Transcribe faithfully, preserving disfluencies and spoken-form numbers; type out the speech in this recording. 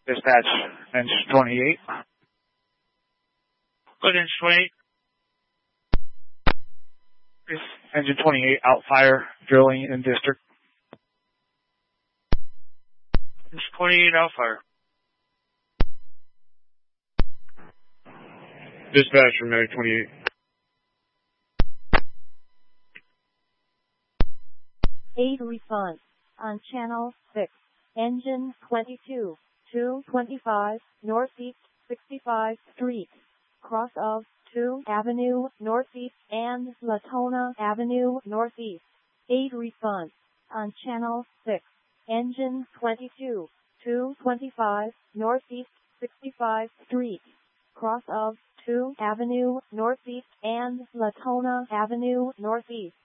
Dispatch, engine twenty-eight. Good, engine twenty-eight. Engine twenty-eight, out fire, drilling in district. Engine twenty-eight, out fire. Dispatch from Medic twenty-eight. Aid response on channel six. Engine twenty-two, two twenty-five, Northeast sixty-five Street. Cross of two Avenue Northeast and Latona Avenue Northeast. Aid response on channel six. Engine twenty-two, two twenty-five, Northeast sixty-five Street. Cross of two Avenue Northeast and Latona Avenue Northeast.